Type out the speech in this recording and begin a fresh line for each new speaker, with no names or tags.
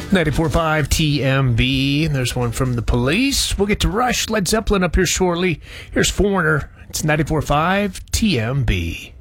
94.5 TMB. There's one from the Police. We'll get to Rush, Led Zeppelin up here shortly. Here's Foreigner. It's 94.5 TMB.